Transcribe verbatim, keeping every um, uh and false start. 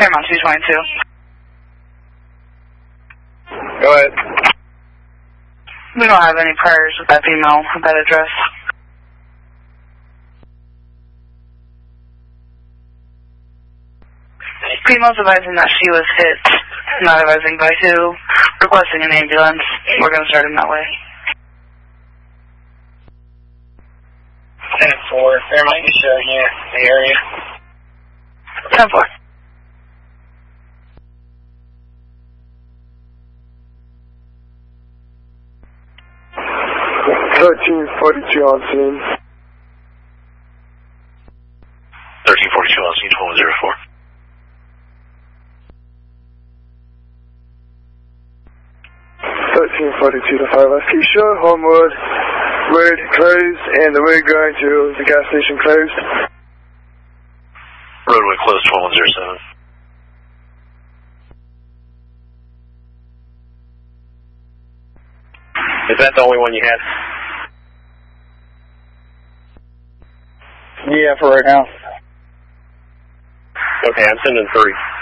Paramount two twenty-two. Go ahead. We don't have any priors with that female at that address. Female's advising that she was hit, not advising by who, requesting an ambulance. We're going to start in that way. ten four, Fairmont, you show here, the area. ten four. thirteen forty-two on scene. thirteen forty-two on scene, twelve oh four. thirteen forty-two to five F. Keisha, Homewood, road closed, and the road going to the gas station closed. Roadway closed, twelve oh seven. Is that the only one you had? Yeah, for right now. Okay, I'm sending three.